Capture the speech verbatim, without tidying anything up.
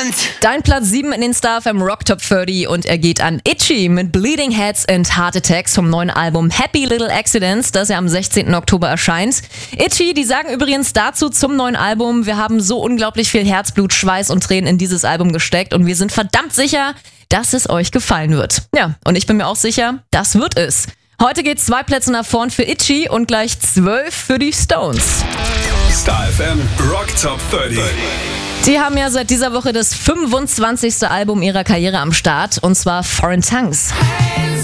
Dein Platz sieben in den Star F M Rock Top dreißig und er geht an Itchy mit Bleeding Heads and Heart Attacks vom neuen Album Happy Little Accidents, das ja am sechzehnten Oktober erscheint. Itchy, die sagen übrigens dazu zum neuen Album: Wir haben so unglaublich viel Herzblut, Schweiß und Tränen in dieses Album gesteckt und wir sind verdammt sicher, dass es euch gefallen wird. Ja, und ich bin mir auch sicher, das wird es. Heute geht's zwei Plätze nach vorn für Itchy und gleich zwölf für die Stones. Star F M Rock Top dreißig. Die haben ja seit dieser Woche das fünfundzwanzigste Album ihrer Karriere am Start, und zwar Foreign Tongues.